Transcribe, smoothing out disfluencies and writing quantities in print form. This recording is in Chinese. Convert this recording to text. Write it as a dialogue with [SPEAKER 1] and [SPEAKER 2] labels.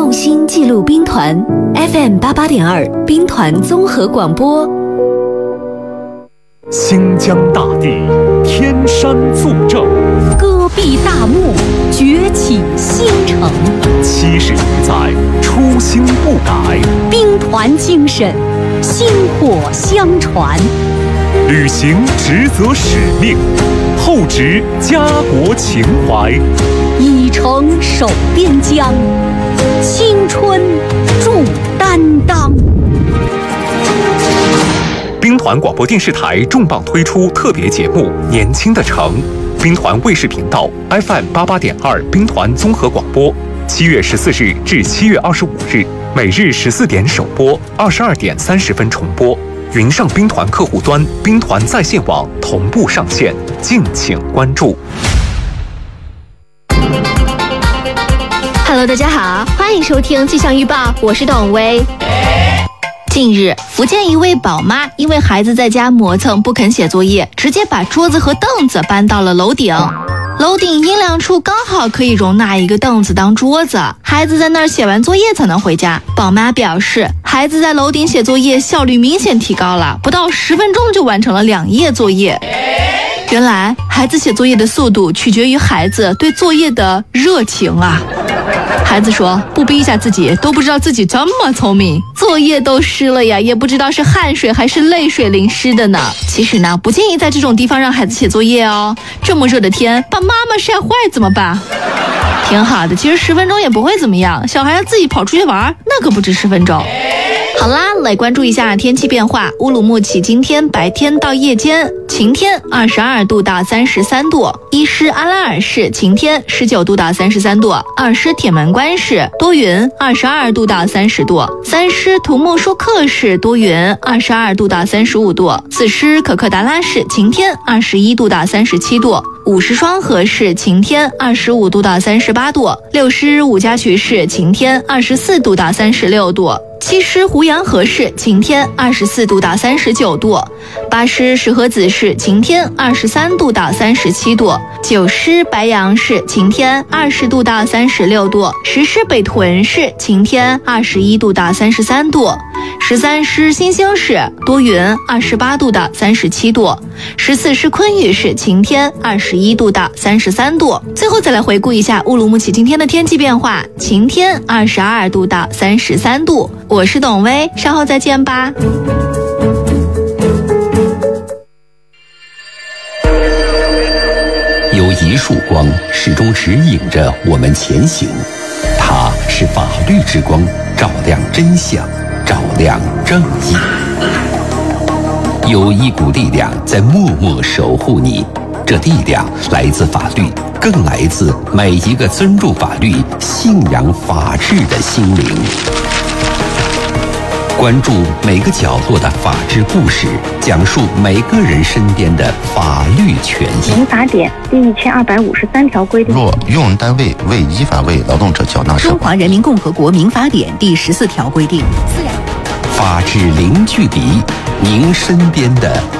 [SPEAKER 1] 用心记录兵团 FM88.2 兵团综合广播。
[SPEAKER 2] 新疆大地，天山作证，
[SPEAKER 3] 戈壁大漠，崛起新城。
[SPEAKER 2] 70余载，初心不改，
[SPEAKER 3] 兵团精神，薪火相传。
[SPEAKER 2] 履行职责使命，厚植家国情怀，
[SPEAKER 3] 以诚守边疆，青春铸担当。
[SPEAKER 2] 兵团广播电视台重磅推出特别节目《年轻的城》，兵团卫视频道 FM88.2 兵团综合广播，7月14日至7月25日，每日14点首播，22点30分重播。云上兵团客户端、兵团在线网同步上线，敬请关注。
[SPEAKER 4] Hello， 大家好，欢迎收听气象预报，我是董薇。近日，福建一位宝妈因为孩子在家磨蹭不肯写作业，直接把桌子和凳子搬到了楼顶。楼顶阴凉处刚好可以容纳一个凳子当桌子，孩子在那儿写完作业才能回家。宝妈表示，孩子在楼顶写作业效率明显提高了，不到10分钟就完成了2页作业。原来孩子写作业的速度取决于孩子对作业的热情啊。孩子说，不逼一下自己都不知道自己这么聪明，作业都湿了呀，也不知道是汗水还是泪水淋湿的呢。其实呢，不建议在这种地方让孩子写作业哦，这么热的天把妈妈晒坏怎么办？挺好的，其实10分钟也不会怎么样，小孩自己跑出去玩那可不止10分钟。好啦，来关注一下天气变化。乌鲁木齐今天白天到夜间晴天，22度到33度；伊施阿拉尔市晴天，19度到33度；二施铁门关市多云，22度到30度；三施图木舒克市多云，22度到35度；四施可克达拉市晴天，21度到37度；五施双河市晴天，25度到38度；六施五家渠市晴天，24度到36度；七施胡杨河市晴天，24度到39度；八施石河子市晴天，23度到37度；九施白杨市晴天，20度到36度；十施北屯市晴天，21度到33度；十三施新兴市多云，28度到37度；十四施昆玉市晴天，21度到33度。最后再来回顾一下乌鲁木齐今天的天气变化：晴天，22度到33度。我是董薇，稍后再见吧。
[SPEAKER 5] 有一束光始终指引着我们前行，它是法律之光，照亮真相，照亮正义。有一股力量在默默守护你，这力量来自法律，更来自每一个尊重法律、信仰法治的心灵。关注每个角落的法治故事，讲述每个人身边的法律权益。
[SPEAKER 6] 民法典第1253条规定，
[SPEAKER 7] 若用人单位未依法为劳动者缴纳社保。
[SPEAKER 8] 中华人民共和国民法典第14条规定，
[SPEAKER 5] 法治零距离，您身边的